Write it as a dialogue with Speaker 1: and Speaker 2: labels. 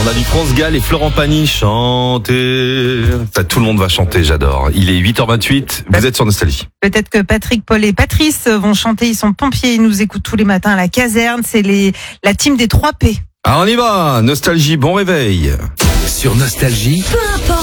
Speaker 1: On a du France Gall et Florent Pagny chanter. Enfin, tout le monde va chanter, j'adore. Il est 8h28, vous êtes sur Nostalgie.
Speaker 2: Peut-être que Patrick, Paul et Patrice vont chanter. Ils sont pompiers, ils nous écoutent tous les matins à la caserne. C'est la team des 3 P.
Speaker 1: Ah, on y va, Nostalgie, bon réveil.
Speaker 3: Sur Nostalgie.